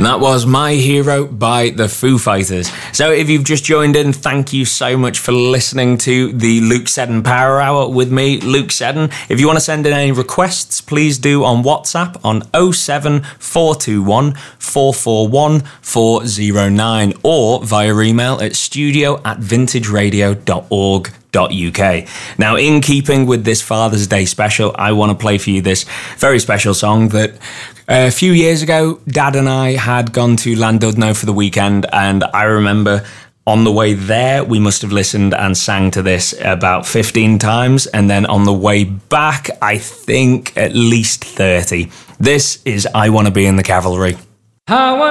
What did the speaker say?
That was My Hero by the Foo Fighters. So if you've just joined in, thank you so much for listening to the Luke Seddon Power Hour with me, Luke Seddon. If you want to send in any requests, please do on WhatsApp on 07421 441 409 or via email at studio@vintageradio.org.uk. Now, in keeping with this Father's Day special, I want to play for you this very special song that a few years ago, Dad and I had gone to Llandudno for the weekend, and I remember on the way there, we must have listened and sang to this about 15 times, and then on the way back, I think at least 30. This is I Want to Be in the Cavalry. I